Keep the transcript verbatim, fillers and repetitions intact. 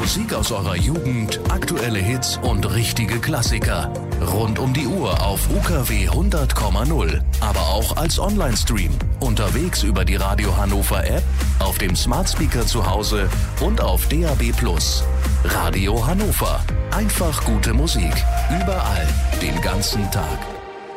Musik aus eurer Jugend, aktuelle Hits und richtige Klassiker. Rund um die Uhr auf U K W hundert Komma null, aber auch als Online-Stream. Unterwegs über die Radio Hannover App, auf dem Smart Speaker zu Hause und auf D A B plus. Radio Hannover. Einfach gute Musik. Überall. Den ganzen Tag.